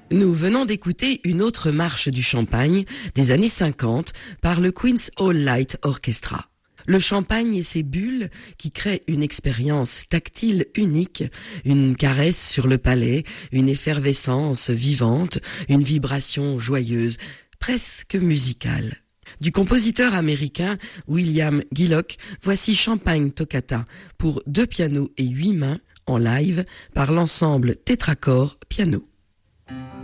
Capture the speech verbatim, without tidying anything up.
Nous venons d'écouter une autre marche du champagne des années cinquante par le Queen's All Light Orchestra. Le champagne et ses bulles qui créent une expérience tactile unique, une caresse sur le palais, une effervescence vivante, une vibration joyeuse, presque musicale. Du compositeur américain William Gillock, voici Champagne Toccata pour deux pianos et huit mains en live par l'ensemble Tétracor Piano.